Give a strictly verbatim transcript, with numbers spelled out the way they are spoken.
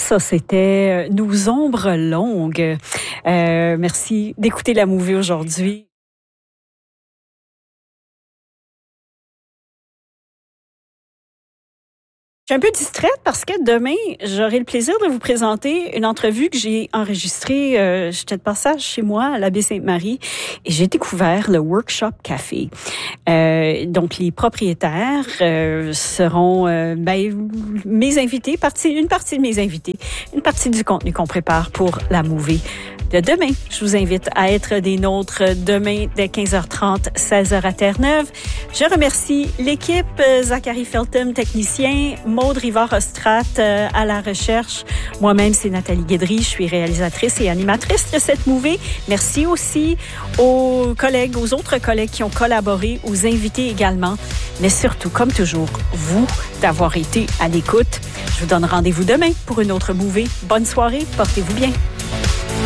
Ça, c'était Nos ombres longues. Euh, merci d'écouter la Movie aujourd'hui. Je suis un peu distraite parce que demain, j'aurai le plaisir de vous présenter une entrevue que j'ai enregistrée. Euh, j'étais de passage chez moi à l'abbé Sainte-Marie et j'ai découvert le Workshop Café. Euh, donc, les propriétaires euh, seront euh, ben, mes invités, partie, une partie de mes invités, une partie du contenu qu'on prépare pour la Movie de demain. Je vous invite à être des nôtres demain dès quinze heures trente, seize heures à Terre-Neuve. Je remercie l'équipe, Zachary Feltham, technicien, Maude Rivard-Ostrat euh, à la recherche. Moi-même, c'est Nathalie Guédry. Je suis réalisatrice et animatrice de cette movie. Merci aussi aux collègues, aux autres collègues qui ont collaboré, aux invités également. Mais surtout, comme toujours, vous d'avoir été à l'écoute. Je vous donne rendez-vous demain pour une autre movie. Bonne soirée, portez-vous bien.